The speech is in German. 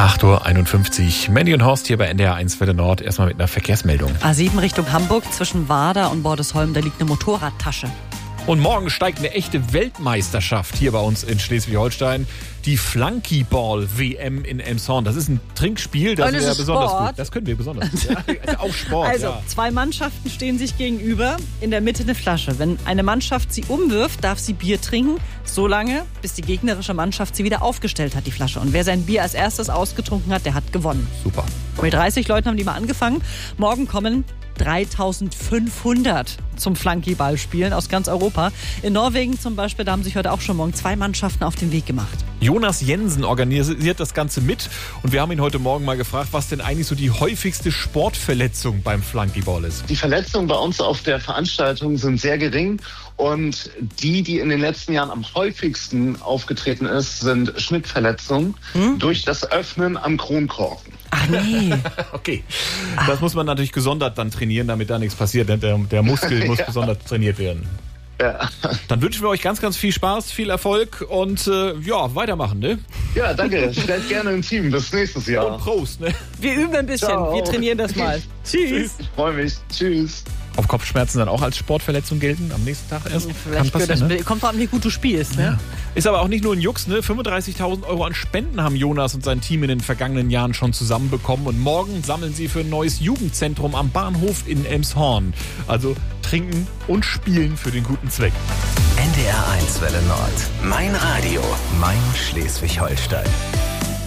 8:51 Uhr. Mandy und Horst hier bei NDR 1 Welle Nord. Erstmal mit einer Verkehrsmeldung. A7 Richtung Hamburg zwischen Warder und Bordesholm, da liegt eine Motorradtasche. Und morgen steigt eine echte Weltmeisterschaft hier bei uns in Schleswig-Holstein. Die Flunkyball-WM in Elmshorn. Das ist ein Trinkspiel, das wäre besonders gut. Das können wir besonders gut. Ja. Also auch Sport. Also, zwei Mannschaften stehen sich gegenüber, in der Mitte eine Flasche. Wenn eine Mannschaft sie umwirft, darf sie Bier trinken, so lange, bis die gegnerische Mannschaft sie wieder aufgestellt hat, die Flasche. Und wer sein Bier als erstes ausgetrunken hat, der hat gewonnen. Super. Mit 30 Leuten haben die mal angefangen. Morgen kommen 3.500 zum Flunkyball spielen aus ganz Europa. In Norwegen zum Beispiel, da haben sich heute auch schon morgen 2 Mannschaften auf den Weg gemacht. Jonas Jensen organisiert das Ganze mit und wir haben ihn heute Morgen mal gefragt, was denn eigentlich so die häufigste Sportverletzung beim Flunkyball ist. Die Verletzungen bei uns auf der Veranstaltung sind sehr gering und die in den letzten Jahren am häufigsten aufgetreten ist, sind Schnittverletzungen durch das Öffnen am Kronkorken. Ach nee. Okay, das muss man natürlich gesondert dann trainieren, damit da nichts passiert. Der Muskel muss besonders trainiert werden. Ja. Dann wünschen wir euch ganz, ganz viel Spaß, viel Erfolg und weitermachen, ne? Ja, danke. Stellt gerne ein Team. Bis nächstes Jahr. Und Prost, ne? Wir üben ein bisschen. Ciao. Wir trainieren das mal. Tschüss. Ich freue mich. Tschüss. Ob Kopfschmerzen dann auch als Sportverletzung gelten am nächsten Tag erst? Vielleicht Kann passieren, ne? Kommt drauf an, wie gut du spielst, ne? Ja. Ist aber auch nicht nur ein Jux, ne? 35.000 Euro an Spenden haben Jonas und sein Team in den vergangenen Jahren schon zusammenbekommen. Und morgen sammeln sie für ein neues Jugendzentrum am Bahnhof in Elmshorn. Also trinken und spielen für den guten Zweck. NDR 1 Welle Nord. Mein Radio. Mein Schleswig-Holstein.